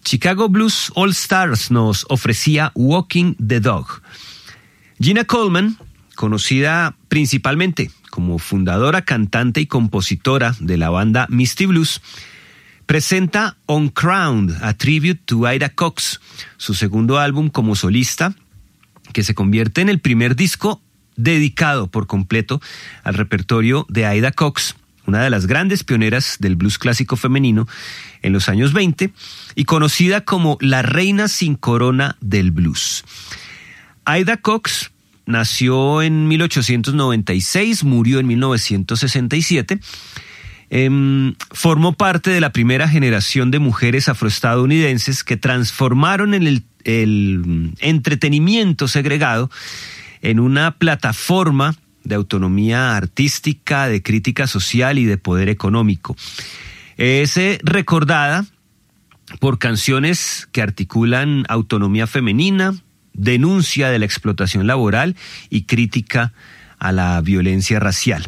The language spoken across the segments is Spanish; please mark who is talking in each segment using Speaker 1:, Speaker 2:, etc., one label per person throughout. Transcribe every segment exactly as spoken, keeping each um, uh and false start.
Speaker 1: Chicago Blues All Stars nos ofrecía Walking the Dog. Gina Coleman, conocida principalmente como fundadora, cantante y compositora de la banda Misty Blues, presenta Uncrowned, a tribute to Ida Cox, su segundo álbum como solista, que se convierte en el primer disco dedicado por completo al repertorio de Ida Cox, una de las grandes pioneras del blues clásico femenino en los años veinte y conocida como la reina sin corona del blues. Ida Cox nació en mil ochocientos noventa y seis, murió en mil novecientos sesenta y siete. Eh, formó parte de la primera generación de mujeres afroestadounidenses que transformaron en el, el entretenimiento segregado en una plataforma de autonomía artística, de crítica social y de poder económico. Es eh, recordada por canciones que articulan autonomía femenina, denuncia de la explotación laboral y crítica a la violencia racial.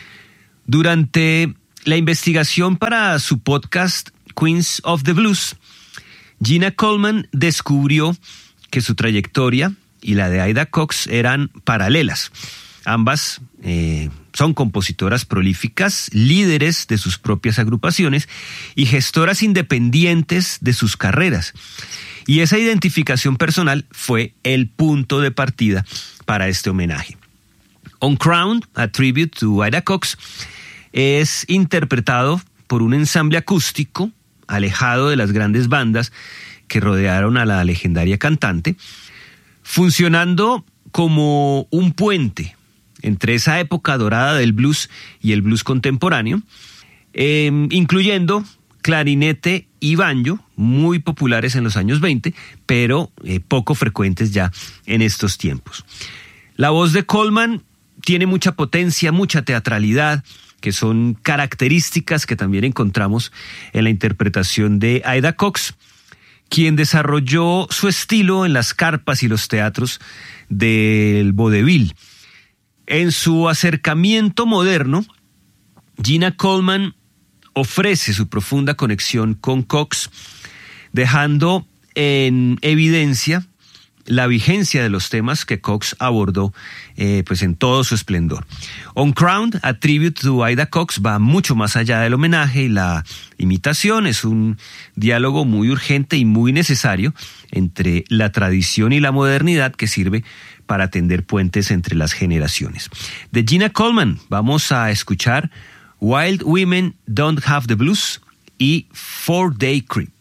Speaker 1: Durante la investigación para su podcast Queens of the Blues, Gina Coleman descubrió que su trayectoria y la de Ida Cox eran paralelas. Ambas eh, son compositoras prolíficas, líderes de sus propias agrupaciones y gestoras independientes de sus carreras. Y esa identificación personal fue el punto de partida para este homenaje. Uncrowned, a tribute to Ida Cox, es interpretado por un ensamble acústico alejado de las grandes bandas que rodearon a la legendaria cantante, funcionando como un puente entre esa época dorada del blues y el blues contemporáneo, eh, incluyendo clarinete y banjo, muy populares en los años veinte, pero eh, poco frecuentes ya en estos tiempos. La voz de Coleman tiene mucha potencia, mucha teatralidad, que son características que también encontramos en la interpretación de Ida Cox, quien desarrolló su estilo en las carpas y los teatros del vodevil. En su acercamiento moderno, Gina Coleman ofrece su profunda conexión con Cox, dejando en evidencia la vigencia de los temas que Cox abordó eh, pues en todo su esplendor. Uncrowned, a tribute to Ida Cox, va mucho más allá del homenaje y la imitación. Es un diálogo muy urgente y muy necesario entre la tradición y la modernidad que sirve para tender puentes entre las generaciones. De Gina Coleman vamos a escuchar Wild Women Don't Have the Blues y Four Day Creep.